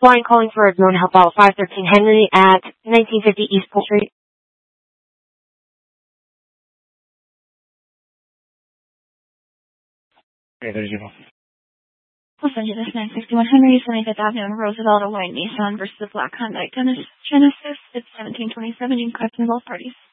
Lauren calling for a drone help out 513 Henry at 1950 East Pole Street. Okay, there's your phone. Los Angeles 961 Henry, 75th Avenue, Roosevelt, a white Nissan versus a black Hyundai Genesis. It's 1727. You can question both parties.